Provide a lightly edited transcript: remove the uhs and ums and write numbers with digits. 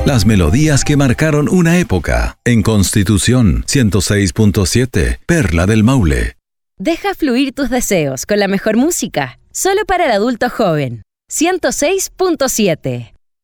Las melodías que marcaron una época. En Constitución 106.7, Perla del Maule. Deja fluir tus deseos con la mejor música. Solo para el adulto joven. 106.7.